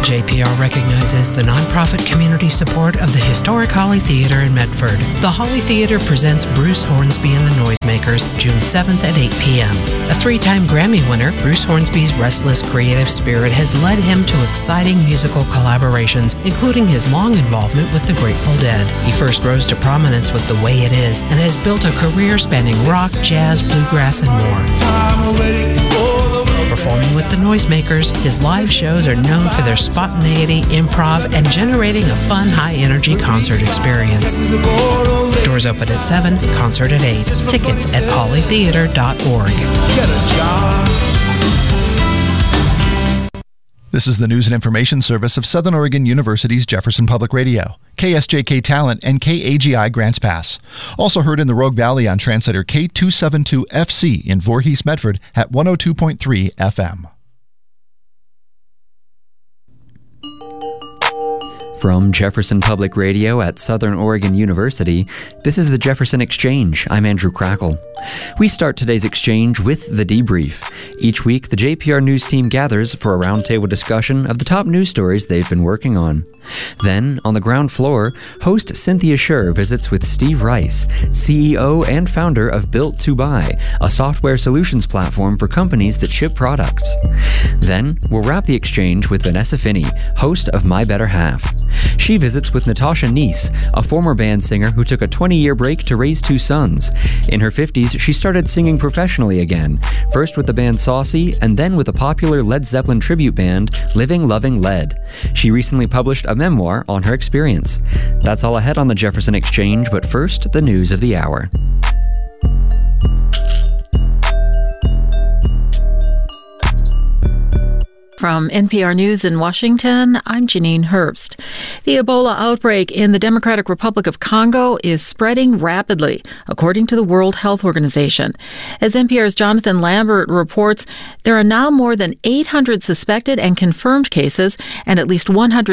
JPR recognizes the nonprofit community support of the historic Holly Theater in Medford. The Holly Theater presents Bruce Hornsby and the Noisemakers, June 7th at 8 p.m. A 3-time Grammy winner, Bruce Hornsby's restless creative spirit has led him to exciting musical collaborations, including his long involvement with the Grateful Dead. He first rose to prominence with The Way It Is and has built a career spanning rock, jazz, bluegrass, and more. Performing with the Noisemakers, his live shows are known for their spontaneity, improv, and generating a fun, high-energy concert experience. Doors open at 7, concert at 8. Tickets at hollytheater.org. This is the news and information service of Southern Oregon University's Jefferson Public Radio, KSJK Talent, and KAGI Grants Pass. Also heard in the Rogue Valley on translator K272FC in Voorhees, Medford at 102.3 FM. From Jefferson Public Radio at Southern Oregon University, this is the Jefferson Exchange. I'm Andrew Crackle. We start today's exchange with The Debrief. Each week, the JPR News team gathers for a roundtable discussion of the top news stories they've been working on. Then, on the ground floor, host Cynthia Scher visits with Steve Rice, CEO and founder of Built to Buy, a software solutions platform for companies that ship products. Then, we'll wrap the exchange with Vanessa Finney, host of My Better Half. She visits with Natasha Neese, a former band singer who took a 20-year break to raise 2 sons. In her 50s, she started singing professionally again, first with the band Saucy, and then with the popular Led Zeppelin tribute band, Living Loving Led. She recently published a memoir on her experience. That's all ahead on the Jefferson Exchange, but first, the news of the hour. From NPR News in Washington, I'm Janine Herbst. The Ebola outbreak in the Democratic Republic of Congo is spreading rapidly, according to the World Health Organization. As NPR's Jonathan Lambert reports, there are now more than 800 suspected and confirmed cases and at least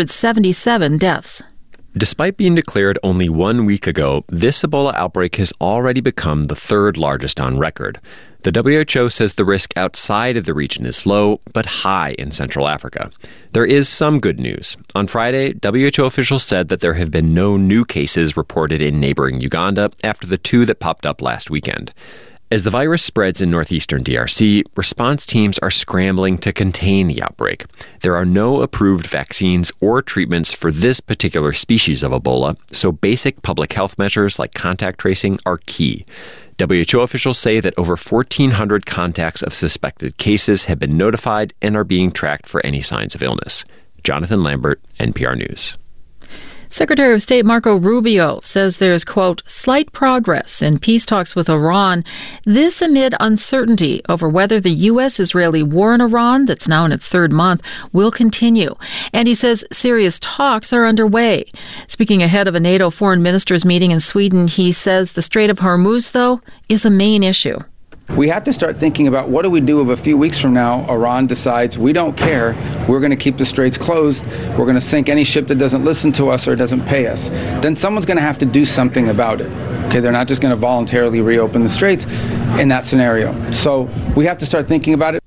177 deaths. Despite being declared only 1 week ago, this Ebola outbreak has already become the 3rd largest on record. The WHO says the risk outside of the region is low, but high in Central Africa. There is some good news. On Friday, WHO officials said that there have been no new cases reported in neighboring Uganda after the 2 that popped up last weekend. As the virus spreads in northeastern DRC, response teams are scrambling to contain the outbreak. There are no approved vaccines or treatments for this particular species of Ebola, so basic public health measures like contact tracing are key. WHO officials say that over 1,400 contacts of suspected cases have been notified and are being tracked for any signs of illness. Jonathan Lambert, NPR News. Secretary of State Marco Rubio says there's, quote, slight progress in peace talks with Iran. This amid uncertainty over whether the U.S.-Israeli war in Iran, that's now in its 3rd month, will continue. And he says serious talks are underway. Speaking ahead of a NATO foreign ministers meeting in Sweden, he says the Strait of Hormuz, though, is a main issue. We have to start thinking about what do we do if a few weeks from now Iran decides we don't care, we're going to keep the straits closed, we're going to sink any ship that doesn't listen to us or doesn't pay us. Then someone's going to have to do something about it. Okay, they're not just going to voluntarily reopen the straits in that scenario. So we have to start thinking about it.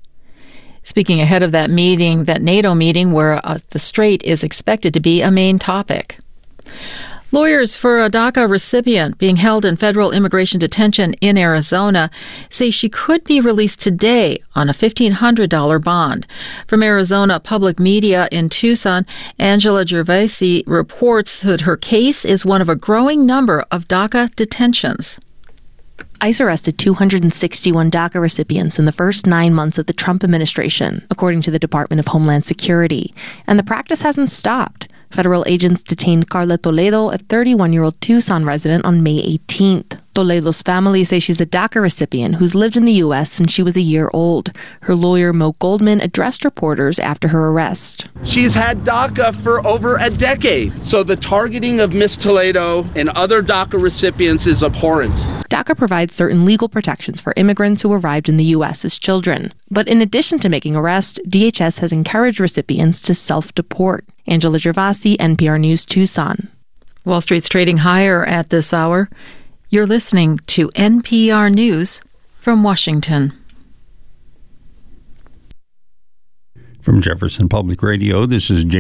Speaking ahead of that meeting, that NATO meeting where the strait is expected to be a main topic. Lawyers for a DACA recipient being held in federal immigration detention in Arizona say she could be released today on a $1,500 bond. From Arizona Public Media in Tucson, Angela Gervasi reports that her case is one of a growing number of DACA detentions. ICE arrested 261 DACA recipients in the first 9 months of the Trump administration, according to the Department of Homeland Security. And the practice hasn't stopped. Federal agents detained Carla Toledo, a 31-year-old Tucson resident, on May 18th. Toledo's family say she's a DACA recipient who's lived in the U.S. since she was a year old. Her lawyer, Mo Goldman, addressed reporters after her arrest. She's had DACA for over a decade, so the targeting of Miss Toledo and other DACA recipients is abhorrent. DACA provides certain legal protections for immigrants who arrived in the U.S. as children. But in addition to making arrests, DHS has encouraged recipients to self-deport. Angela Gervasi, NPR News, Tucson. Wall Street's trading higher at this hour. You're listening to NPR News from Washington. From Jefferson Public Radio, this is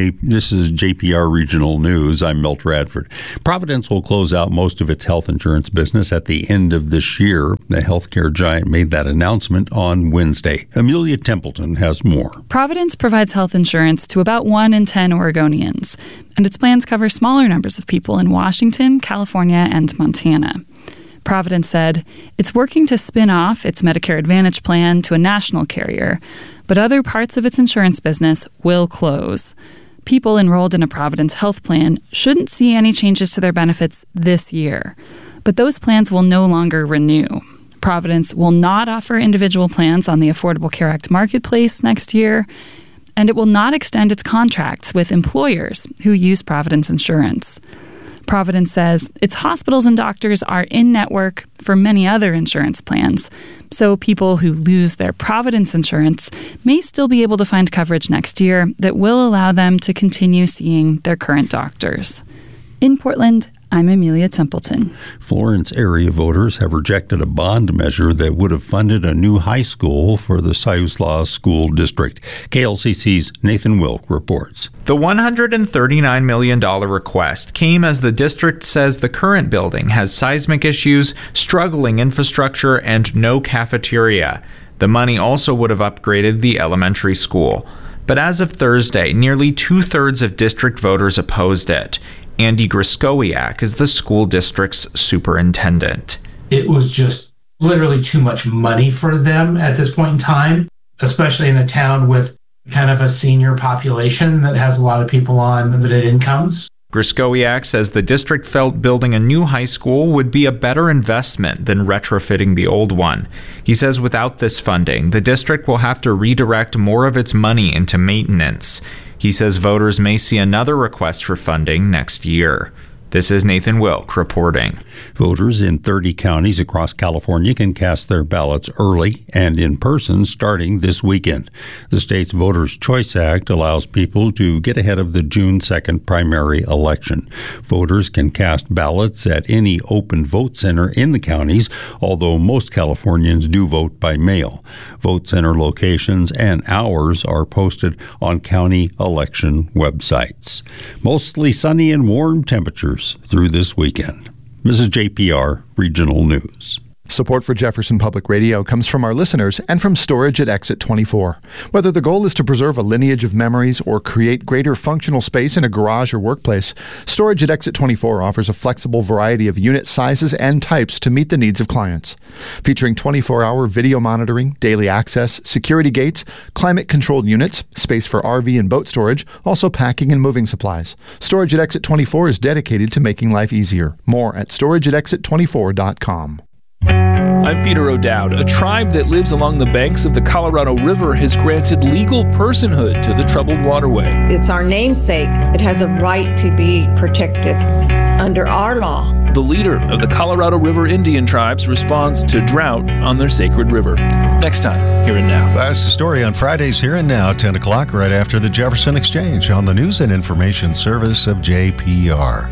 JPR Regional News. I'm Milt Radford. Providence will close out most of its health insurance business at the end of this year. The healthcare giant made that announcement on Wednesday. Amelia Templeton has more. Providence provides health insurance to about 1 in 10 Oregonians, and its plans cover smaller numbers of people in Washington, California, and Montana. Providence said it's working to spin off its Medicare Advantage plan to a national carrier, but other parts of its insurance business will close. People enrolled in a Providence health plan shouldn't see any changes to their benefits this year, but those plans will no longer renew. Providence will not offer individual plans on the Affordable Care Act marketplace next year, and it will not extend its contracts with employers who use Providence insurance. Providence says its hospitals and doctors are in-network for many other insurance plans, so people who lose their Providence insurance may still be able to find coverage next year that will allow them to continue seeing their current doctors. In Portland, I'm Amelia Templeton. Florence area voters have rejected a bond measure that would have funded a new high school for the Siuslaw School District. KLCC's Nathan Wilk reports. The $139 million request came as the district says the current building has seismic issues, struggling infrastructure, and no cafeteria. The money also would have upgraded the elementary school. But as of Thursday, nearly 2/3 of district voters opposed it. Andy Griskowiak is the school district's superintendent. It was just literally too much money for them at this point in time, especially in a town with kind of a senior population that has a lot of people on limited incomes. Griskowiak says the district felt building a new high school would be a better investment than retrofitting the old one. He says without this funding, the district will have to redirect more of its money into maintenance. He says voters may see another request for funding next year. This is Nathan Wilk reporting. Voters in 30 counties across California can cast their ballots early and in person starting this weekend. The state's Voters' Choice Act allows people to get ahead of the June 2nd primary election. Voters can cast ballots at any open vote center in the counties, although most Californians do vote by mail. Vote center locations and hours are posted on county election websites. Mostly sunny and warm temperatures through this weekend. This is JPR Regional News. Support for Jefferson Public Radio comes from our listeners and from Storage at Exit 24. Whether the goal is to preserve a lineage of memories or create greater functional space in a garage or workplace, Storage at Exit 24 offers a flexible variety of unit sizes and types to meet the needs of clients. Featuring 24-hour video monitoring, daily access, security gates, climate-controlled units, space for RV and boat storage, also packing and moving supplies. Storage at Exit 24 is dedicated to making life easier. More at storageatexit24.com. I'm Peter O'Dowd. A tribe that lives along the banks of the Colorado River has granted legal personhood to the troubled waterway. It's our namesake. It has a right to be protected under our law. The leader of the Colorado River Indian tribes responds to drought on their sacred river. Next time, Here and Now. That's the story on Fridays Here and Now, 10 o'clock, right after the Jefferson Exchange on the News and Information Service of JPR.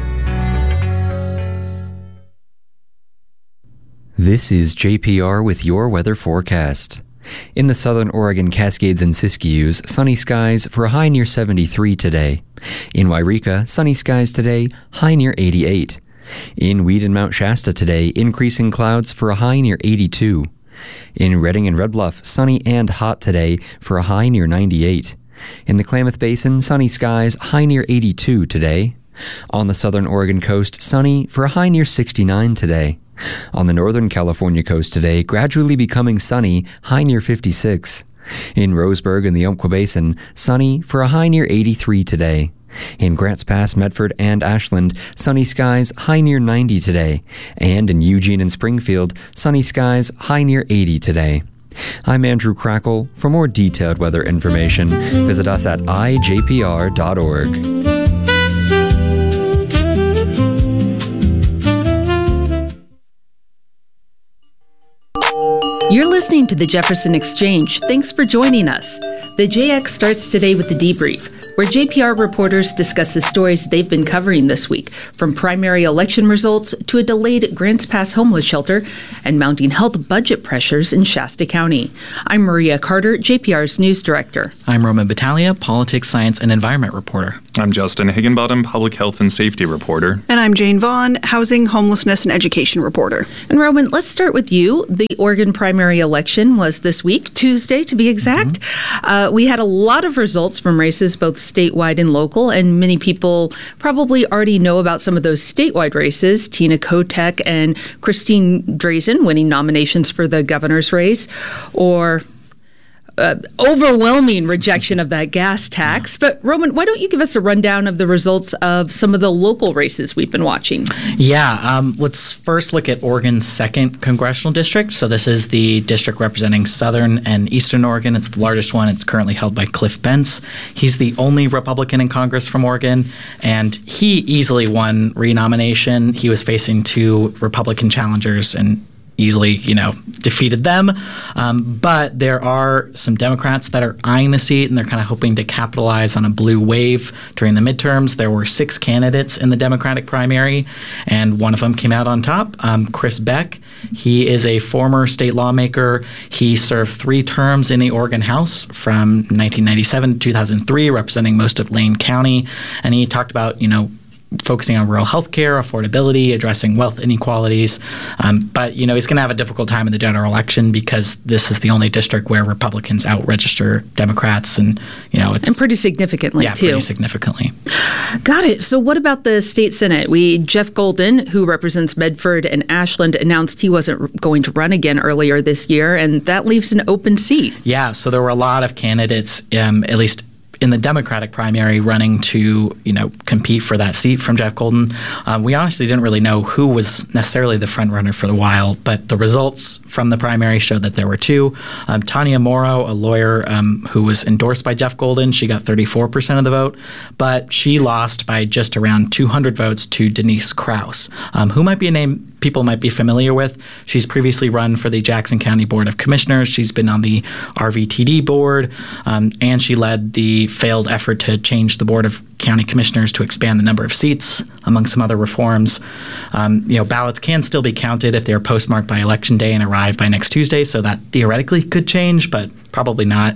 This is JPR with your weather forecast. In the southern Oregon Cascades and Siskiyous, sunny skies for a high near 73 today. In Wairika, sunny skies today, high near 88. In Weed and Mount Shasta today, increasing clouds for a high near 82. In Redding and Red Bluff, sunny and hot today for a high near 98. In the Klamath Basin, sunny skies, high near 82 today. On the southern Oregon coast, sunny for a high near 69 today. On the northern California coast today, gradually becoming sunny, high near 56. In Roseburg and the Umpqua Basin, sunny for a high near 83 today. In Grants Pass, Medford, and Ashland, sunny skies, high near 90 today. And in Eugene and Springfield, sunny skies, high near 80 today. I'm Andrew Crackle. For more detailed weather information, visit us at ijpr.org. You're listening to the Jefferson Exchange. Thanks for joining us. The JX starts today with the debrief, where JPR reporters discuss the stories they've been covering this week, from primary election results to a delayed Grants Pass homeless shelter and mounting health budget pressures in Shasta County. I'm Maria Carter, JPR's news director. I'm Roman Battaglia, politics, science, and environment reporter. I'm Justin Higginbottom, public health and safety reporter. And I'm Jane Vaughn, housing, homelessness, and education reporter. And Roman, let's start with you. The Oregon primary election was this week, Tuesday to be exact. We had a lot of results from races, both statewide and local, and many people probably already know about some of those statewide races. Tina Kotek and Christine Drazan winning nominations for the governor's race, or overwhelming rejection of that gas tax. But Roman, why don't you give us a rundown of the results of some of the local races we've been watching? Yeah, let's first look at Oregon's 2nd congressional district. So this is the district representing Southern and Eastern Oregon. It's the largest one. It's currently held by Cliff Bentz. He's the only Republican in Congress from Oregon, and he easily won renomination. He was facing 2 Republican challengers and easily, defeated them. But there are some Democrats that are eyeing the seat, and they're kind of hoping to capitalize on a blue wave during the midterms. There were 6 candidates in the Democratic primary, and one of them came out on top, Chris Beck. He is a former state lawmaker. He served 3 terms in the Oregon House from 1997 to 2003, representing most of Lane County. And he talked about, focusing on rural health care, affordability, addressing wealth inequalities. But, he's going to have a difficult time in the general election because this is the only district where Republicans out-register Democrats. And, it's... And pretty significantly, too. Yeah, pretty significantly. Got it. So what about the state Senate? Jeff Golden, who represents Medford and Ashland, announced he wasn't going to run again earlier this year, and that leaves an open seat. Yeah, so there were a lot of candidates, at least in the Democratic primary, running to, compete for that seat from Jeff Golden. We honestly didn't really know who was necessarily the front runner for a while, but the results from the primary showed that there were 2. Tanya Morrow, a lawyer who was endorsed by Jeff Golden, she got 34% of the vote, but she lost by just around 200 votes to Denise Krause, who might be a name people might be familiar with. She's previously run for the Jackson County Board of Commissioners. She's been on the RVTD board, and she led the failed effort to change the Board of County Commissioners to expand the number of seats, among some other reforms. Ballots can still be counted if they're postmarked by Election Day and arrive by next Tuesday, so that theoretically could change, but probably not.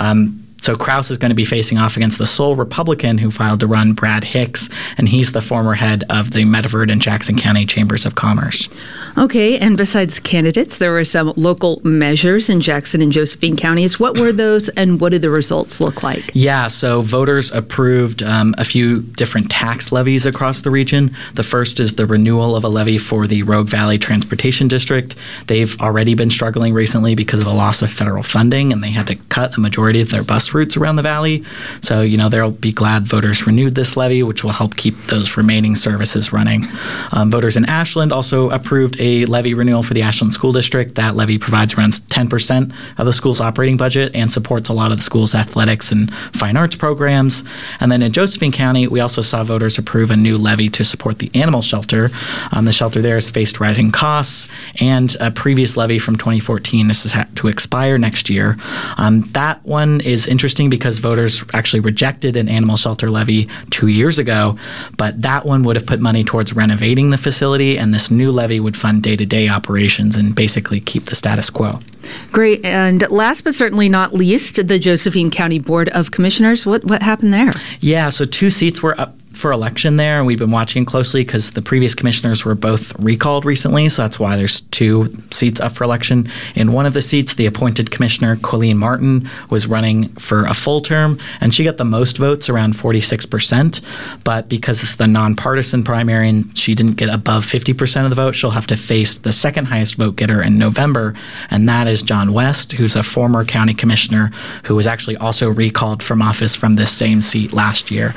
So Krause is going to be facing off against the sole Republican who filed to run, Brad Hicks, and he's the former head of the Medford and Jackson County Chambers of Commerce. Okay, and besides candidates, there were some local measures in Jackson and Josephine counties. What were those, and what did the results look like? Yeah, so voters approved a few different tax levies across the region. The first is the renewal of a levy for the Rogue Valley Transportation District. They've already been struggling recently because of the loss of federal funding, and they had to cut a majority of their bus routes around the valley. So, they'll be glad voters renewed this levy, which will help keep those remaining services running. Voters in Ashland also approved a levy renewal for the Ashland School District. That levy provides around 10% of the school's operating budget and supports a lot of the school's athletics and fine arts programs. And then in Josephine County, we also saw voters approve a new levy to support the animal shelter. The shelter there has faced rising costs, and a previous levy from 2014 is to expire next year. That one is interesting because voters actually rejected an animal shelter levy 2 years ago, but that one would have put money towards renovating the facility, and this new levy would fund day-to-day operations and basically keep the status quo. Great. And last but certainly not least, the Josephine County Board of Commissioners. What happened there? Yeah, so 2 seats were up for election there, and we've been watching closely because the previous commissioners were both recalled recently, so that's why there's 2 seats up for election. In one of the seats, the appointed commissioner, Colleen Martin, was running for a full term, and she got the most votes, around 46%, but because it's the nonpartisan primary and she didn't get above 50% of the vote, she'll have to face the second highest vote getter in November, and that is John West, who's a former county commissioner who was actually also recalled from office from this same seat last year.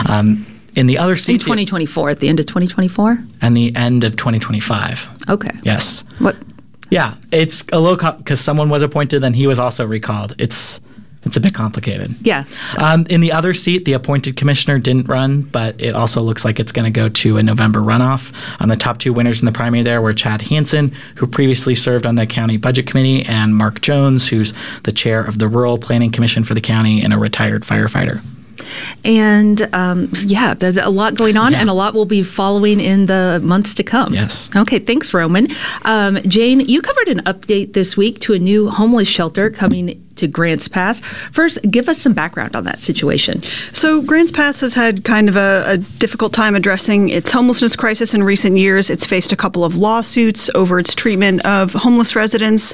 In the other seat... In 2024, at the end of 2024? And the end of 2025. Okay. Yes. What? Yeah, it's a little... Because someone was appointed, then he was also recalled. It's It's a bit complicated. Yeah. In the other seat, the appointed commissioner didn't run, but it also looks like it's going to go to a November runoff. The top two winners in the primary there were Chad Hansen, who previously served on the county budget committee, and Mark Jones, who's the chair of the Rural Planning Commission for the county and a retired firefighter. And there's a lot going on, and a lot will be following in the months to come. Yes. Okay, thanks, Roman. Jane, you covered an update this week to a new homeless shelter coming to Grants Pass. First, give us some background on that situation. So Grants Pass has had kind of a difficult time addressing its homelessness crisis in recent years. It's faced a couple of lawsuits over its treatment of homeless residents.